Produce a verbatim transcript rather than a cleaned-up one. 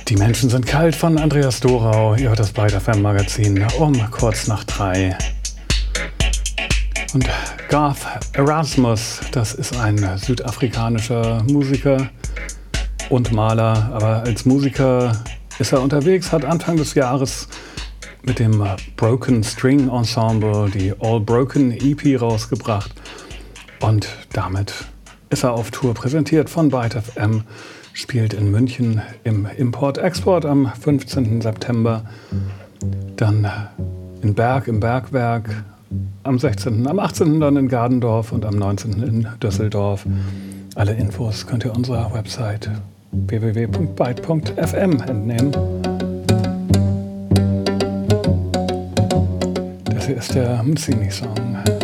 Die Menschen sind kalt von Andreas Dorau. Ihr hört das Byte F M Magazin um kurz nach drei. Und Garth Erasmus, das ist ein südafrikanischer Musiker und Maler. Aber als Musiker ist er unterwegs, hat Anfang des Jahres mit dem Broken String Ensemble die All Broken E P rausgebracht. Und damit ist er auf Tour, präsentiert von Byte F M. Spielt in München im Import-Export am fünfzehnten September. Dann in Berg im Bergwerk am sechzehnten Am achtzehnten dann in Gardendorf und am neunzehnten in Düsseldorf. Alle Infos könnt ihr unserer Website w w w punkt byte punkt f m entnehmen. Das hier ist der Mzini-Song.